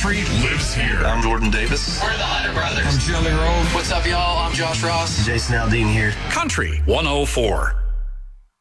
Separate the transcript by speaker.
Speaker 1: Country lives here.
Speaker 2: I'm Jordan Davis.
Speaker 3: We're the Hunter Brothers.
Speaker 1: I'm Jelly Roll.
Speaker 3: What's up, y'all? I'm Josh Ross.
Speaker 2: Jason Aldean here.
Speaker 1: Country 104.